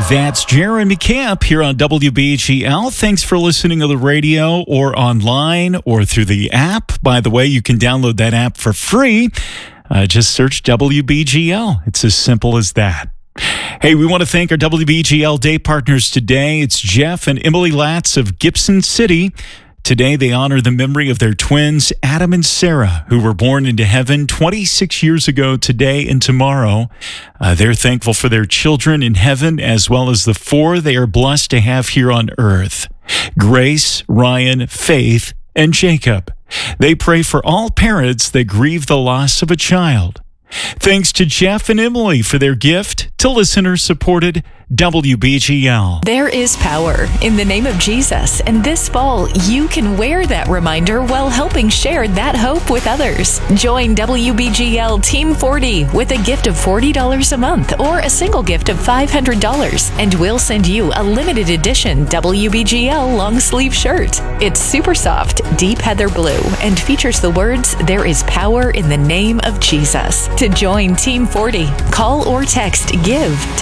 That's Jeremy Camp here on WBGL. Thanks for listening to the radio or online or through the app. By the way, you can download that app for free. Just search WBGL. It's as simple as that. Hey, we want to thank our WBGL Day partners today. It's Jeff and Emily Latz of Gibson City. Today, they honor the memory of their twins, Adam and Sarah, who were born into heaven 26 years ago today and tomorrow. They're thankful for their children in heaven as well as the 4 they are blessed to have here on earth: Grace, Ryan, Faith, and Jacob. They pray for all parents that grieve the loss of a child. Thanks to Jeff and Emily for their gift to listener-supported WBGL. There is power in the name of Jesus, and this fall you can wear that reminder while helping share that hope with others. Join WBGL Team 40 with a gift of $40 a month or a single gift of $500, and we'll send you a limited edition WBGL long sleeve shirt. It's super soft, deep heather blue, and features the words, "There is power in the name of Jesus." To join Team 40, call or text GIVE to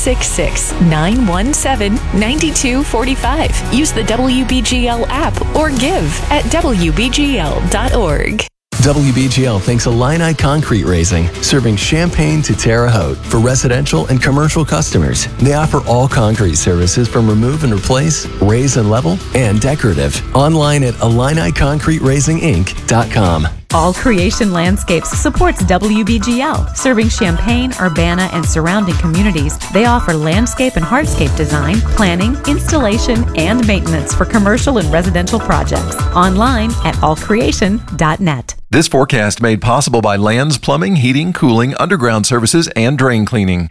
866-917-9245. Use the WBGL app or give at WBGL.org. WBGL thanks Illini Concrete Raising, serving Champaign to Terre Haute for residential and commercial customers. They offer all concrete services from remove and replace, raise and level, and decorative. Online at IlliniConcreteRaisingInc.com. All Creation Landscapes supports WBGL, serving Champaign, Urbana, and surrounding communities. They offer landscape and hardscape design, planning, installation, and maintenance for commercial and residential projects. Online at allcreation.net. This forecast made possible by Lands Plumbing, Heating, Cooling, Underground Services, and Drain Cleaning.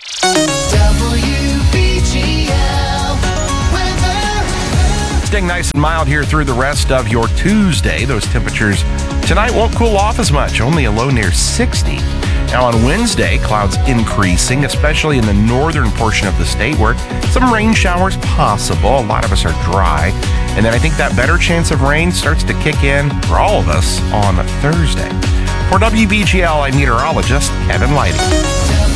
Staying nice and mild here through the rest of your Tuesday. Those temperatures tonight won't cool off as much, only a low near 60. Now on Wednesday, clouds increasing, especially in the northern portion of the state where some rain showers possible. A lot of us are dry. And then I think that better chance of rain starts to kick in for all of us on Thursday. For WBGL, I'm meteorologist Evan Lighty.